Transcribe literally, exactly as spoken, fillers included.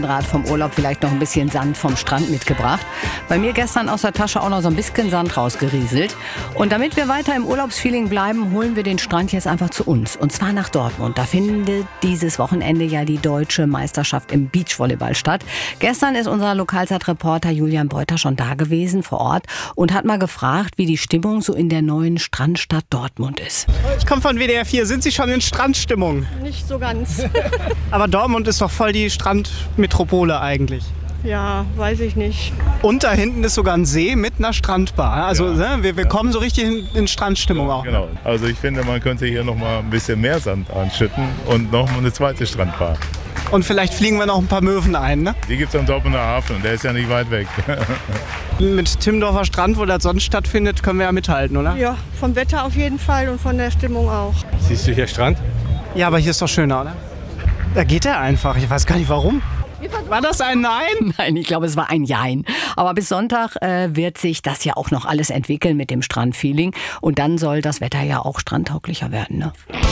Rad vom Urlaub vielleicht noch ein bisschen Sand vom Strand mitgebracht. Bei mir gestern aus der Tasche auch noch so ein bisschen Sand rausgerieselt. Und damit wir weiter im Urlaubsfeeling bleiben, holen wir den Strand jetzt einfach zu uns. Und zwar nach Dortmund. Da findet dieses Wochenende ja die deutsche Meisterschaft im Beachvolleyball statt. Gestern ist unser Lokalzeitreporter Julian Beuter schon da gewesen vor Ort und hat mal gefragt, wie die Stimmung so in der neuen Strandstadt Dortmund ist. Ich komme von W D R vier. Sind Sie schon in Strandstimmung? Nicht so ganz. Aber Dortmund ist doch voll die Strandmetropole eigentlich. Ja, weiß ich nicht. Und da hinten ist sogar ein See mit einer Strandbar. Also ja, ne, wir, wir kommen so richtig in, in Strandstimmung auch. Genau. Also ich finde, man könnte hier noch mal ein bisschen mehr Sand anschütten und noch mal eine zweite Strandbar. Und vielleicht fliegen wir noch ein paar Möwen ein, ne? Die gibt es am Dortmunder Hafen, der ist ja nicht weit weg. Mit Timmendorfer Strand, wo das sonst stattfindet, können wir ja mithalten, oder? Ja, vom Wetter auf jeden Fall und von der Stimmung auch. Siehst du hier Strand? Ja, aber hier ist doch schöner, oder? Da geht er einfach. Ich weiß gar nicht warum. War das ein Nein? Nein, ich glaube, es war ein Jein. Aber bis Sonntag äh, wird sich das ja auch noch alles entwickeln mit dem Strandfeeling. Und dann soll das Wetter ja auch strandtauglicher werden, ne?